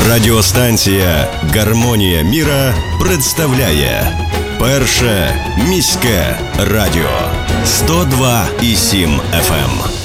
Радіостанція «Гармонія міра» представляє Перше міське радіо 102,7 FM.